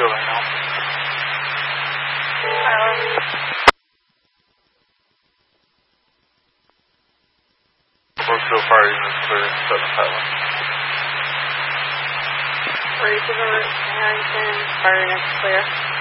building now. Brooksville Fire Unit clear, 7 Highland. Ready to the Harrington, Fire Unit clear.